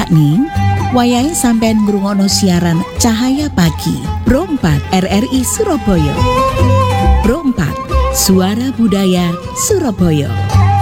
sakning wayahe sampean ngrungokno siaran Cahaya Pagi Pro 4 RRI Surabaya. Pro 4 Suara Budaya Surabaya.